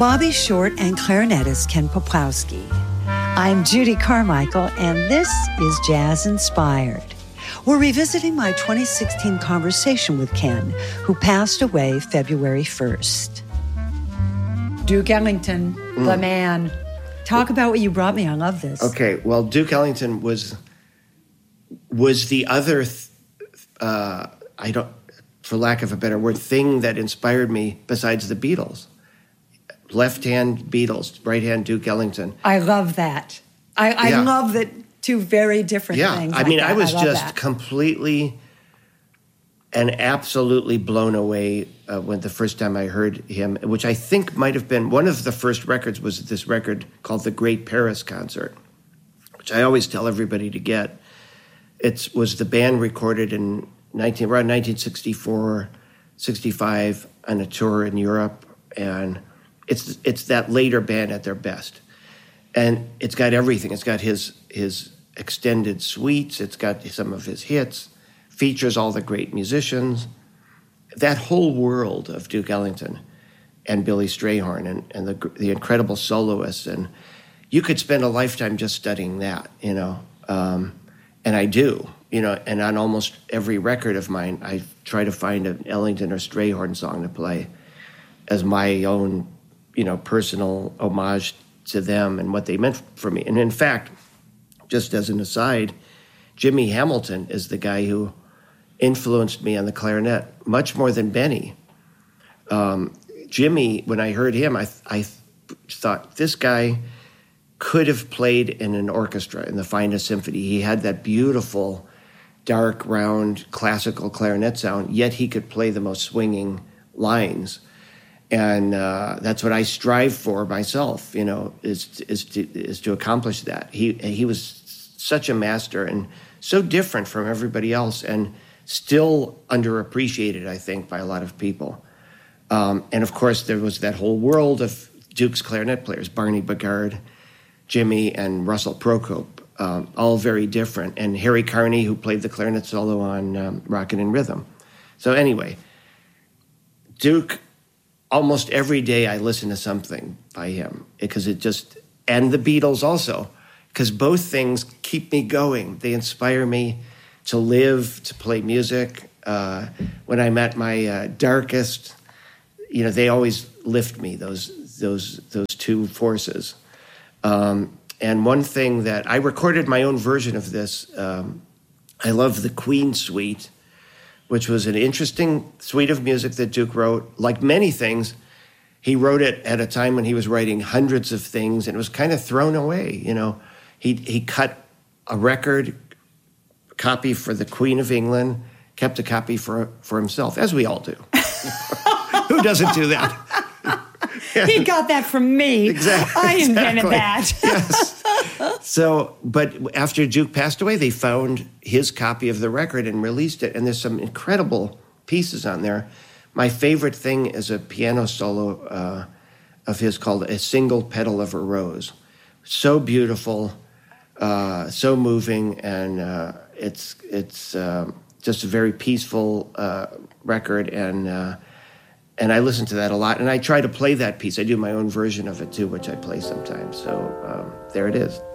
Bobby Short and clarinetist Ken Poplawski. I'm Judy Carmichael, and this is Jazz Inspired. We're revisiting my 2016 conversation with Ken, who passed away February 1st. Duke Ellington, the man. Talk about what you brought me. I love this. Okay, well, Duke Ellington was the other, for lack of a better word, thing that inspired me besides the Beatles. Left-hand Beatles, right-hand Duke Ellington. I love that. I love that two very different things. Yeah, I mean, that. I was just completely and absolutely blown away when the first time I heard him, which I think might have been one of the first records was this record called The Great Paris Concert, which I always tell everybody to get. It was the band recorded in around 1964, 65 on a tour in Europe, and it's that later band at their best. And it's got everything. It's got his extended suites. It's got some of his hits, features all the great musicians. That whole world of Duke Ellington and Billy Strayhorn and the incredible soloists. And you could spend a lifetime just studying that, and I do, and on almost every record of mine, I try to find an Ellington or Strayhorn song to play as my own, personal homage to them and what they meant for me. And in fact, just as an aside, Jimmy Hamilton is the guy who influenced me on the clarinet much more than Benny. Jimmy, when I heard him, I thought this guy could have played in an orchestra in the finest symphony. He had that beautiful, dark, round, classical clarinet sound, yet he could play the most swinging lines. And that's what I strive for myself, is to accomplish that. He was such a master and so different from everybody else and still underappreciated, I think, by a lot of people. And of course, there was that whole world of Duke's clarinet players, Barney Bigard, Jimmy, and Russell Procope, all very different. And Harry Carney, who played the clarinet solo on Rockin' in Rhythm. So anyway, Duke, almost every day I listen to something by him because and the Beatles also, because both things keep me going. They inspire me to live, to play music. When I'm at my darkest, they always lift me, those two forces. And one thing that I recorded my own version of this, I love the Queen Suite, which was an interesting suite of music that Duke wrote. Like many things, he wrote it at a time when he was writing hundreds of things, and it was kind of thrown away. He cut a record copy for the Queen of England, kept a copy for himself, as we all do. Who doesn't do that? He got that from me. Exactly. I invented that. Yes. So, but after Duke passed away, they found his copy of the record and released it. And there's some incredible pieces on there. My favorite thing is a piano solo of his called A Single Petal of a Rose. So beautiful, so moving, and it's just a very peaceful record. And I listen to that a lot. And I try to play that piece. I do my own version of it, too, which I play sometimes. So there it is.